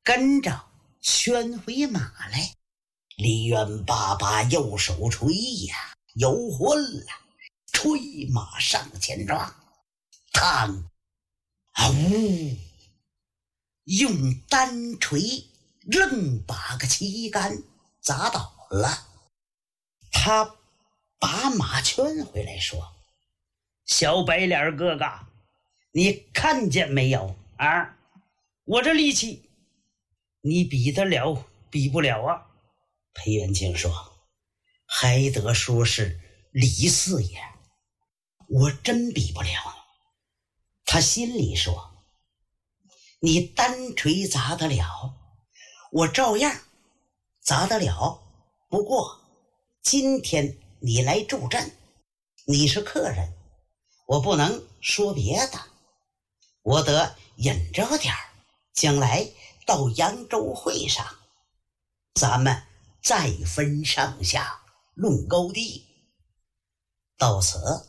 跟着圈回马来。李元霸把右手锤呀，有魂了，吹马上前撞，嘡啊呜，用单锤愣把个旗杆砸倒了。他把马圈回来说：小白脸哥哥，你看见没有啊？我这力气你比得了比不了啊？裴元庆说：还得说是李四爷，我真比不了。他心里说：你单锤砸得了，我照样砸得了，不过今天你来助阵，你是客人，我不能说别的，我得引着点儿，将来到扬州会上，咱们再分上下，论高低。到此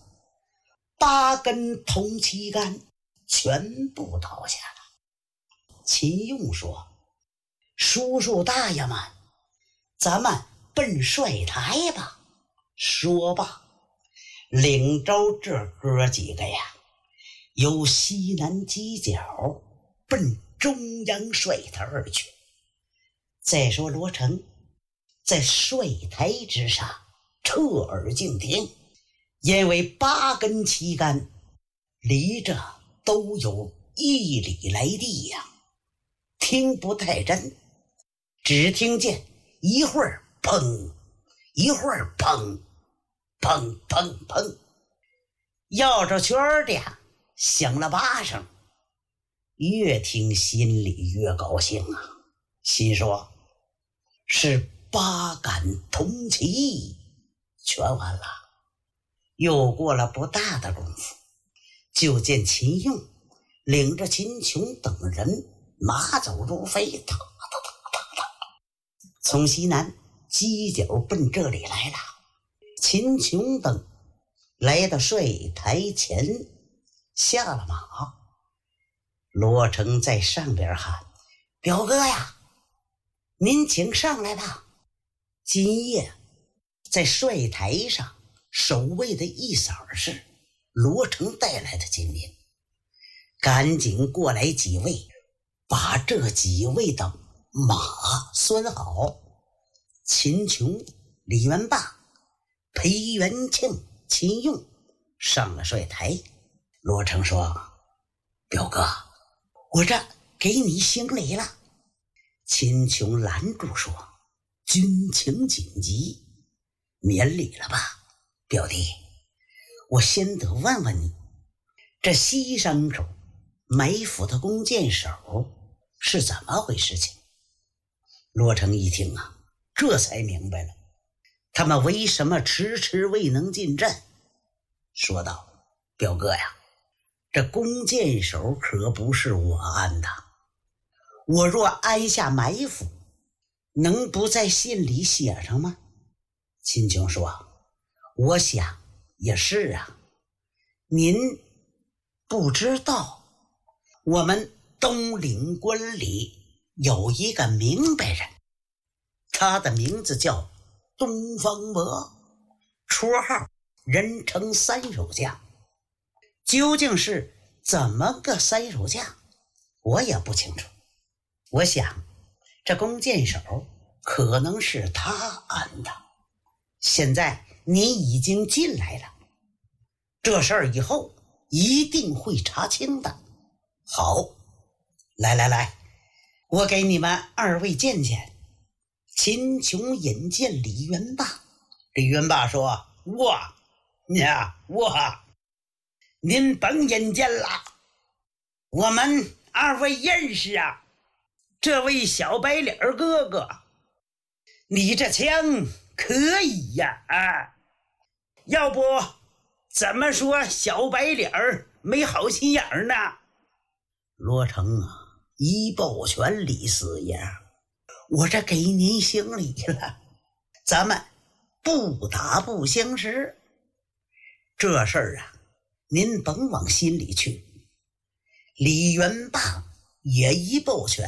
8根铜旗杆全部倒下了。秦用说：叔叔大爷们，咱们奔帅台吧。说罢领着这哥几个呀，由西南犄角奔中央帅台而去。再说罗成在帅台之上侧耳静听，因为8根旗杆离着都有1里来地呀，听不太真，只听见一会儿砰，一会儿砰，砰砰砰，绕着圈的响了8声。越听心里越高兴啊，心说是8杆铜旗全完了。又过了不大的功夫，就见秦用领着秦琼等人马走如飞，从西南犄角奔这里来了。秦琼等来到帅台前，下了马。罗成在上边喊：表哥呀，您请上来吧。今夜在帅台上守卫的一嫂是罗成带来的精灵，赶紧过来几位，把这几位的马拴好。秦琼、李元霸、裴元庆、秦用上了帅台。罗成说：表哥，我这给你行礼了。秦琼拦住说：军情紧急，免礼了吧。表弟，我先得问问你，这西山口埋伏的弓箭手是怎么回事情？罗成一听啊，这才明白了他们为什么迟迟未能进阵，说道：表哥呀，这弓箭手可不是我安的，我若安下埋伏，能不在信里写上吗？秦琼说：我想也是啊，您不知道，我们东岭关里有一个明白人，他的名字叫东方伯，绰号人称三手将。究竟是怎么个三手将，我也不清楚。我想这弓箭手可能是他安的。现在你已经进来了，这事儿以后一定会查清的。好，来，我给你们2位见见。秦琼引荐李元霸。李元霸说：您甭引荐了，我们2位认识啊。这位小白脸哥哥，你这枪可以呀啊！要不怎么说小白脸没好心眼呢？罗成啊，一抱拳：李四爷，我这给您行礼了，咱们不打不相识。这事儿啊，您甭往心里去。李元霸也一抱拳：